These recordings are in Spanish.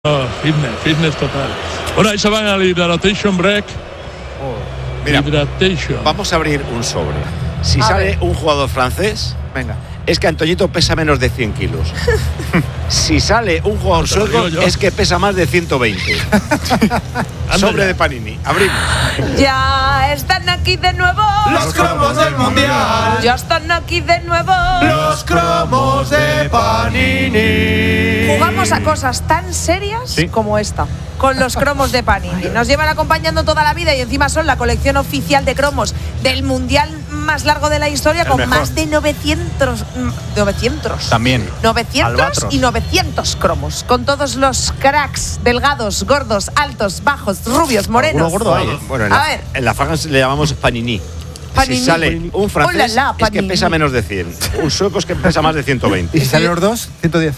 Fitness total. Bueno, ahí se van al Hydration Break. Mira, Hydration. vamos a abrir un sobre. Si sale un jugador francés, venga, es que Antoñito pesa menos de 100 kilos. Si sale un jugador sueco, es que pesa más de 120. Sobre de Panini. Abrimos. Ya están aquí de nuevo los cromos del mundial. Ya están aquí de nuevo los cromos de Panini. Jugamos a cosas tan serias como esta, con los cromos de Panini. Nos llevan acompañando toda la vida y encima son la colección oficial de cromos del mundial más largo de la historia, con más de 900 también 900 Albatros. Y 900 cromos, con todos los cracks, delgados, gordos, altos, bajos, rubios, morenos. Gordo hay. Bueno, en la franja le llamamos Panini. Panini. Si sale un francés, es que pesa menos de 100. Un sueco es que pesa más de 120. ¿Y si salen los dos? 110.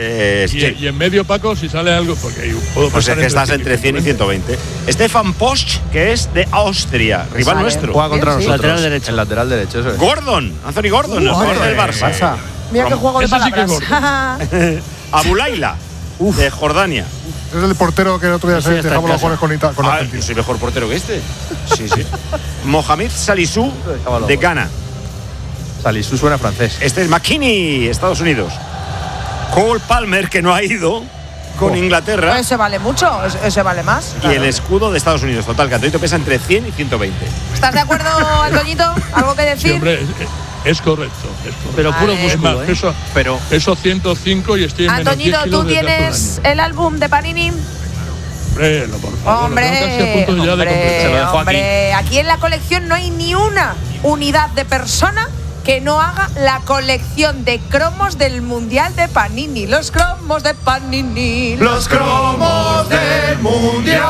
Y en medio, Paco, si sale algo, porque puedo pues es que estás entre 100 y 120. Stefan Posch, que es de Austria, rival nuestro. Juega contra nosotros. Lateral derecho. El lateral derecho, eso es. Gordon, Anthony Gordon, el jugador del Barça. Mira qué juego de Ese sí que es palabras. Abulaila, de Jordania. Es el portero que el otro día se dejaba los goles con Argentina. Yo soy mejor portero que este. Sí. Mohamed Salisu, de Ghana. Salisu suena francés. Este es McKinney, Estados Unidos. Cole Palmer, que no ha ido con Inglaterra. Ese vale mucho, ese vale más. Y el escudo de Estados Unidos. Total, que Antoñito pesa entre 100 y 120. ¿Estás de acuerdo, Antoñito? ¿Algo que decir? Sí, hombre, es correcto. Pero puro músculo, Peso 105 y estoy en menos 10 Antoñito, kilos ¿tú desde hace un tienes año. el álbum de Panini? Hombre, por favor, lo tengo casi a punto ya de completar. Se lo dejo Aquí en la colección no hay ni una unidad de persona que no haga la colección de cromos del Mundial de Panini. Los cromos de Panini. Los cromos del mundial.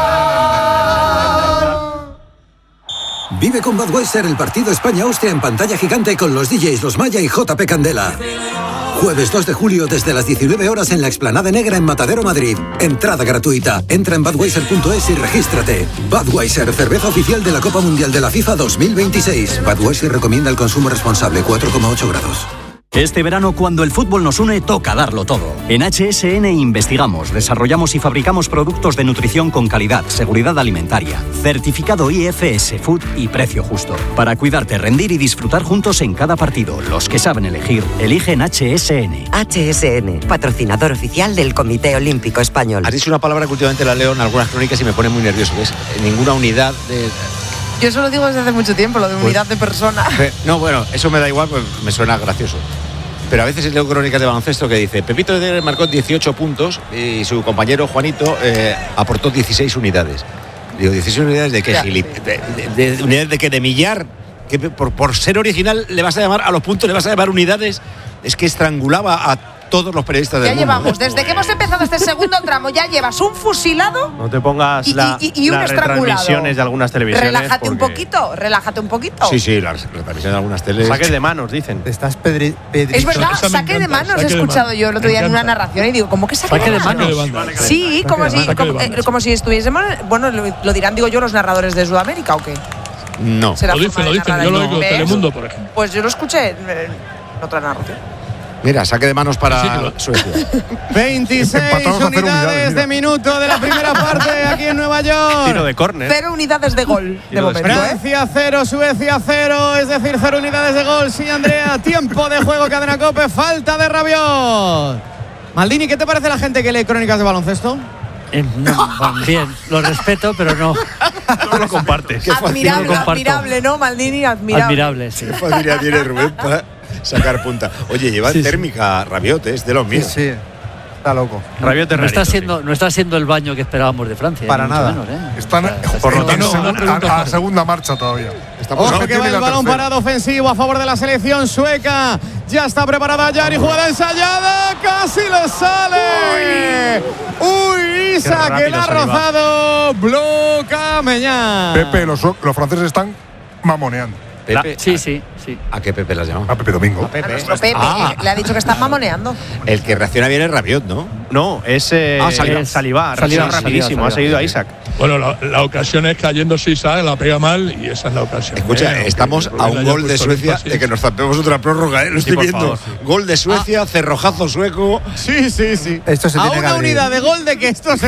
Vive con Budweiser el partido España-Austria en pantalla gigante con los DJs Los Maya y JP Candela. Jueves 2 de julio desde las 19 horas en la Explanada Negra en Matadero, Madrid. Entrada gratuita. Entra en budweiser.es y regístrate. Budweiser, cerveza oficial de la Copa Mundial de la FIFA 2026. Budweiser recomienda el consumo responsable, 4,8 grados. Este verano, cuando el fútbol nos une, toca darlo todo. En HSN investigamos, desarrollamos y fabricamos productos de nutrición con calidad, seguridad alimentaria, certificado IFS Food y precio justo. Para cuidarte, rendir y disfrutar juntos en cada partido. Los que saben elegir, eligen HSN. HSN, patrocinador oficial del Comité Olímpico Español. Has dicho una palabra que últimamente la leo en algunas crónicas y me pone muy nervioso, que es ninguna unidad de... Yo eso lo digo desde hace mucho tiempo, lo de unidad de persona. No, bueno, eso me da igual, pues me suena gracioso. Pero a veces leo crónicas de baloncesto que dice Pepito Leder marcó 18 puntos y su compañero Juanito aportó 16 unidades. Digo, ¿16 unidades de qué, Gilip? ¿De unidades de qué? ¿De millar? Que por ser original le vas a llamar a los puntos, le vas a llamar unidades. Es que estrangulaba a todos los periodistas del mundo. Ya llevamos, desde que hemos empezado este segundo tramo, ya llevas un fusilado. No te pongas y un las estrangulado. retransmisiones de algunas televisiones. Relájate un poquito. Sí, las retransmisiones de algunas teles. Saques de manos, dicen. Te estás Es verdad, saque de manos he escuchado yo el otro día en una narración y digo, ¿cómo que saque de manos? Sí, como si estuviésemos. Bueno, lo dirán, digo yo, los narradores de Sudamérica o qué. No. Lo dicen, yo lo digo, Telemundo, por ejemplo. Pues yo lo escuché en otra narración. Mira, saque de manos para Suecia. 26 unidades de minuto de la primera parte aquí en Nueva York. Tiro de córner. 0 unidades de gol de momento. Francia 0, Suecia 0, es decir, 0 unidades de gol. Sí, Andrea, tiempo de juego, Cadena COPE, falta de Rabiot. Maldini, ¿qué te parece la gente que lee crónicas de baloncesto? Bien, lo respeto, pero no lo compartes. Admirable, ¿no, Maldini? Admirable, sí. Qué facilidad tiene Rubén para sacar punta. Oye, lleva térmica Rabiot, es de los míos. Sí, está loco. Rabiot no está haciendo el baño que esperábamos de Francia. Para nada. Menos, Están a segunda marcha todavía. Ojo que va el balón parado ofensivo a favor de la selección sueca. Ya está preparada Yari, jugada ensayada, casi le sale. Uy, Isa, que la ha rozado. Bloca Meñán. Pepe, los franceses están mamoneando. Pepe, sí. ¿A qué Pepe las llama? A Pepe Domingo. Pepe le ha dicho que está mamoneando. El que reacciona bien es Rabiot, ¿no? No, es Saliba. Rapidísimo, ha seguido a Isaac. Bueno, la ocasión es cayendo Sisa, la pega mal y esa es la ocasión. Escucha, estamos a un gol de Suecia de que nos zampemos otra prórroga, lo estoy viendo. Favor, sí. Gol de Suecia, cerrojazo sueco. Sí. Esto se a tiene una que unidad de gol de que esto se